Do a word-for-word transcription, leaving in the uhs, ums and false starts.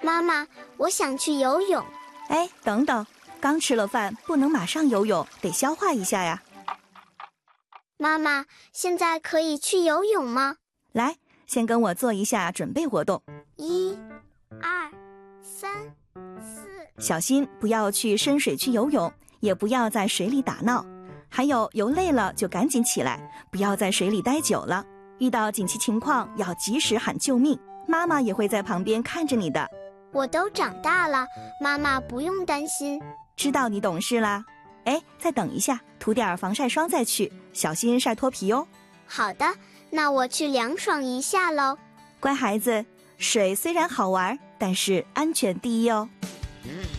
妈妈，我想去游泳。 哎，等等，刚吃了饭，不能马上游泳，得消化一下呀。 妈妈，现在可以去游泳吗？ 来，先跟我做一下准备活动。 一、二、三、四。 小心不要去深水区游泳，也不要在水里打闹。还有，游累了就赶紧起来，不要在水里待久了。遇到紧急情况要及时喊救命，妈妈也会在旁边看着你的。 我都长大了，妈妈不用担心。 知道你懂事啦。哎，再等一下，涂点防晒霜再去，小心晒脱皮哦。 好的，那我去凉爽一下喽。 乖孩子，水虽然好玩，但是安全第一哦。